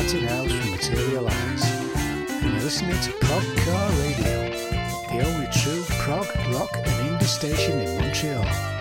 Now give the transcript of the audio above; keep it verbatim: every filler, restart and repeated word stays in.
Haunted House will materialise. And you're listening to Prog Car Radio, the only true prog, rock and indie station in Montreal.